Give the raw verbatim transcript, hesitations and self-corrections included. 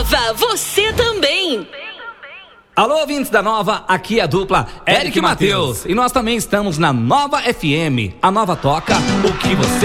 Nova, você também. Alô, ouvintes da Nova, aqui é a dupla Eric e Matheus. E nós também estamos na Nova F M. A Nova toca o que você